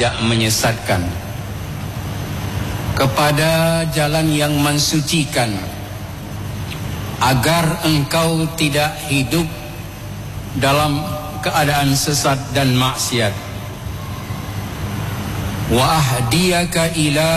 tidak menyesatkan, kepada jalan yang mensucikan, agar engkau tidak hidup dalam keadaan sesat dan maksiat. Wa ahdiyaka ila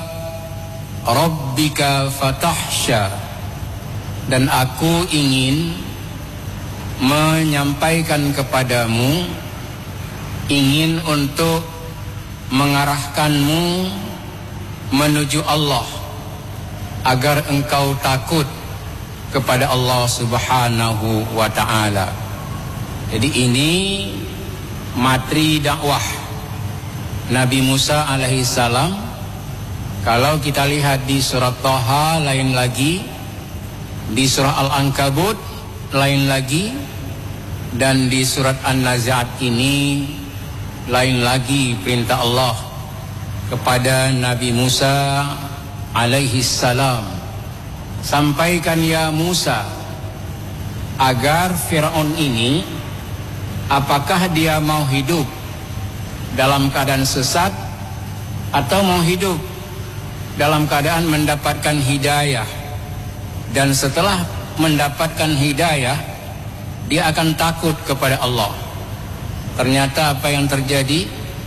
rabbika fatahsya, dan aku ingin menyampaikan kepadamu, ingin untuk mengarahkanmu menuju Allah, agar engkau takut kepada Allah Subhanahu wa ta'ala. Jadi ini materi dakwah Nabi Musa alaihi salam. Kalau kita lihat di surat Thaha lain lagi, di surah Al-Ankabut lain lagi, dan di surat An-Nazi'at ini lain lagi perintah Allah kepada Nabi Musa alaihi salam. Sampaikan ya Musa, agar Fir'aun ini, apakah dia mau hidup dalam keadaan sesat atau mau hidup dalam keadaan mendapatkan hidayah. Dan setelah mendapatkan hidayah, dia akan takut kepada Allah. Ternyata apa yang terjadi?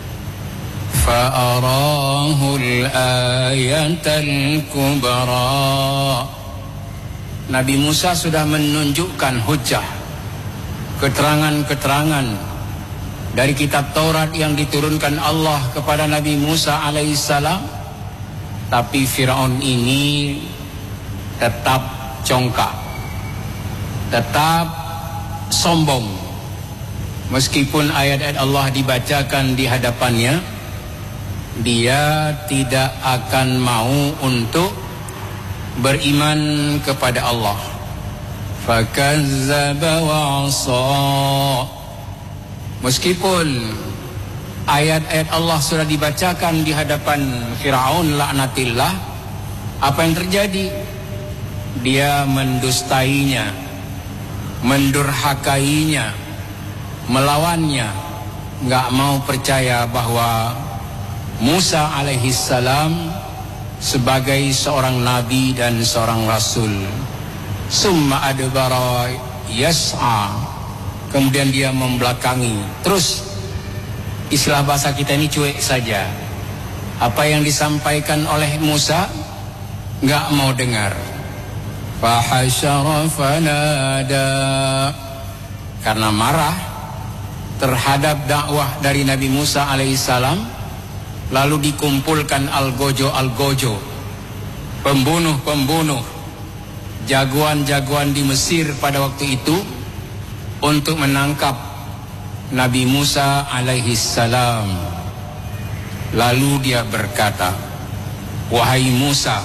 Fa'arahul ayatal kubra. Nabi Musa sudah menunjukkan hujjah, keterangan-keterangan dari kitab Taurat yang diturunkan Allah kepada Nabi Musa alaihissalam. Tapi Fir'aun ini tetap congkak, tetap sombong. Meskipun ayat-ayat Allah dibacakan di hadapannya, dia tidak akan mau untuk beriman kepada Allah. Fakazzaba wa 'asa. Meskipun ayat-ayat Allah sudah dibacakan di hadapan Fir'aun laknatillah, apa yang terjadi? Dia mendustainya, mendurhakainya, melawannya, nggak mau percaya bahwa Musa alaihissalam sebagai seorang nabi dan seorang rasul. Summa adbara yas'a, kemudian dia membelakangi. Terus istilah bahasa kita ini cuek saja. Apa yang disampaikan oleh Musa nggak mau dengar. Fahasyara fanada, karena marah terhadap dakwah dari Nabi Musa alaihissalam, lalu dikumpulkan algojo-algojo, pembunuh-pembunuh, jagoan-jagoan di Mesir pada waktu itu untuk menangkap Nabi Musa alaihissalam. Lalu dia berkata, wahai Musa,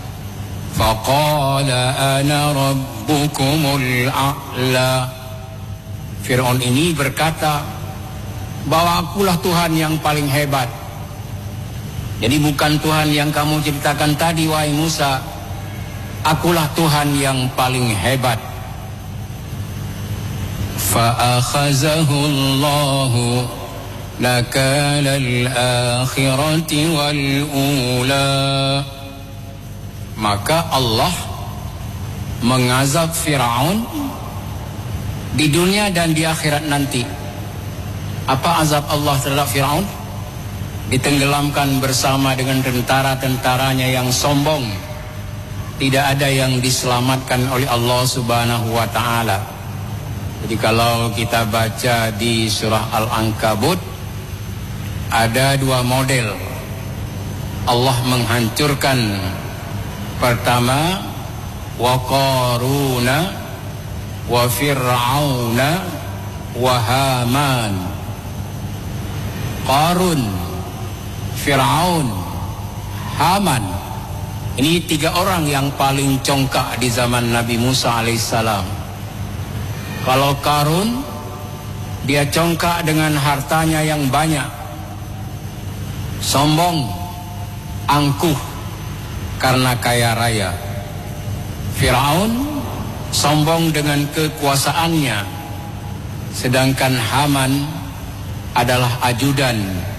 faqala ana rabbukumul a'la. Fir'aun ini berkata bahwa akulah Tuhan yang paling hebat. Jadi bukan Tuhan yang kamu ceritakan tadi wahai Musa, akulah Tuhan yang paling hebat. Fa'akhazahu Allahu nakala al-akhirati wal-ula. Maka Allah mengazab Fir'aun di dunia dan di akhirat nanti. Apa azab Allah terhadap Fir'aun? Ditenggelamkan bersama dengan tentara-tentaranya yang sombong. Tidak ada yang diselamatkan oleh Allah Subhanahu wa ta'ala. Jadi kalau kita baca di surah Al-Ankabut, ada dua model Allah menghancurkan. Pertama, wa Qaruna wa Fir'auna wa Haman. Qarun, Fir'aun, Haman. Ini tiga orang yang paling congkak di zaman Nabi Musa alaihissalam. Kalau Qarun, dia congkak dengan hartanya yang banyak, sombong, angkuh karena kaya raya. Fir'aun sombong dengan kekuasaannya, sedangkan Haman adalah ajudan